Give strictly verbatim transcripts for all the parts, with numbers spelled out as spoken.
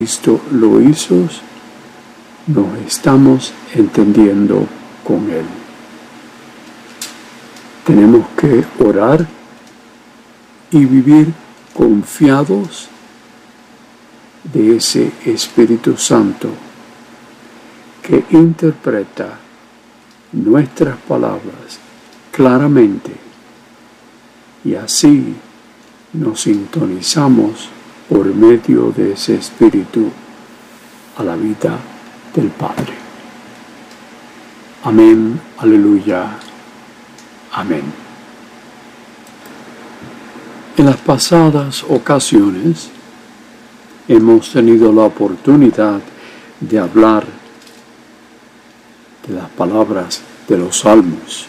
Cristo lo hizo, nos estamos entendiendo con Él. Tenemos que orar y vivir confiados de ese Espíritu Santo que interpreta nuestras palabras claramente, y así nos sintonizamos por medio de ese Espíritu a la vida del Padre. Amén, aleluya, amén. En las pasadas ocasiones hemos tenido la oportunidad de hablar de las palabras de los salmos.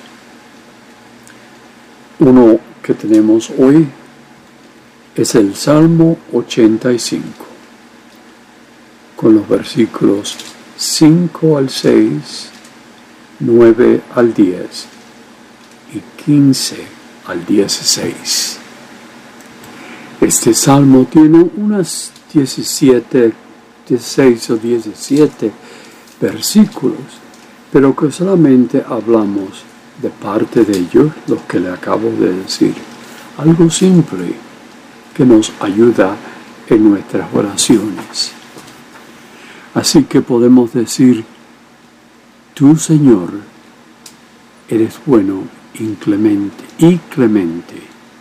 Uno que tenemos hoy es el Salmo ochenta y cinco, con los versículos cinco al seis, nueve al diez y quince al dieciséis. Este salmo tiene unas diecisiete, dieciséis o diecisiete versículos, pero que solamente hablamos de parte de ellos, los que le acabo de decir. Algo simple que nos ayuda en nuestras oraciones. Así que podemos decir: tú, Señor, eres bueno y clemente, y clemente.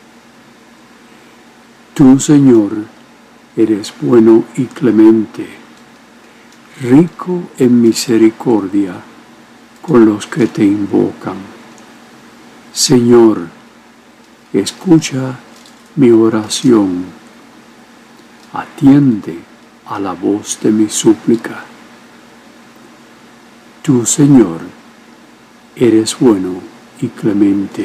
Tú, Señor, eres bueno y clemente, rico en misericordia con los que te invocan. Señor, escucha mi oración, atiende a la voz de mi súplica. Tú, Señor, eres bueno y clemente.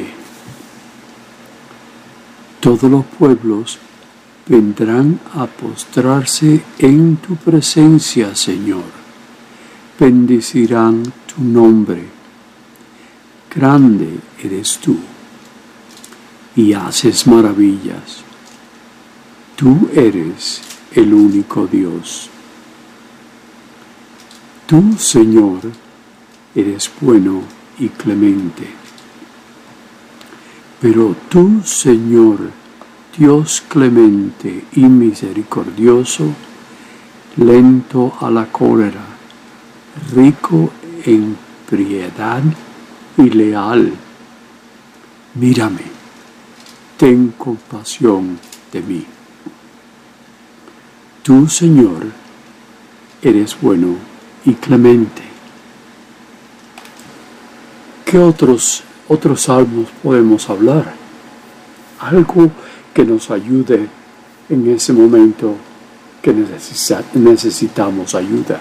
Todos los pueblos vendrán a postrarse en tu presencia, Señor. Bendecirán tu nombre. Grande eres tú y haces maravillas. Tú eres el único Dios. Tú, Señor, eres bueno y clemente. Pero tú, Señor, Dios clemente y misericordioso, lento a la cólera, rico en piedad y leal, mírame, ten compasión de mí. Tú, Señor, eres bueno y clemente. ¿Qué otros, otros salmos podemos hablar? Algo que nos ayude en ese momento que necesita, necesitamos ayuda.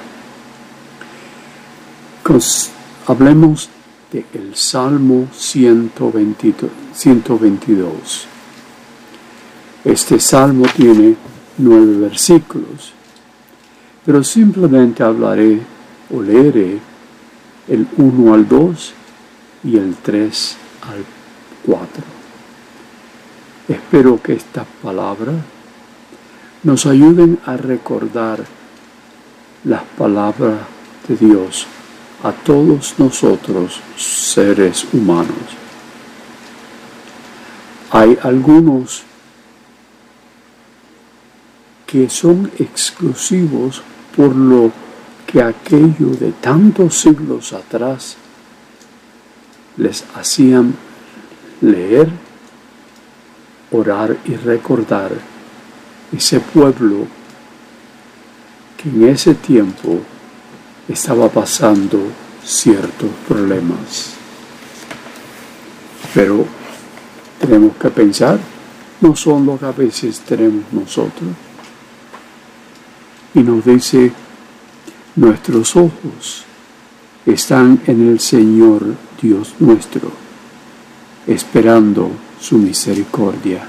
Cos, hablemos del Salmo ciento veintidós. Este salmo tiene nueve versículos, pero simplemente hablaré o leeré el uno al dos y el tres al cuatro. Espero que estas palabras nos ayuden a recordar las palabras de Dios a todos nosotros, seres humanos. Hay algunos que son exclusivos por lo que aquello de tantos siglos atrás les hacían leer, orar y recordar ese pueblo que en ese tiempo estaba pasando ciertos problemas. Pero tenemos que pensar, no son lo que a veces tenemos nosotros. Y nos dice: nuestros ojos están en el Señor Dios nuestro, esperando su misericordia.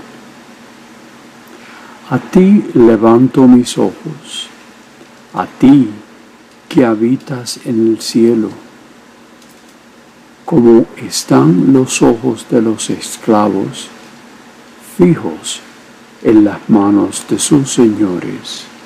A ti levanto mis ojos, a ti que habitas en el cielo. Como están los ojos de los esclavos fijos en las manos de sus señores,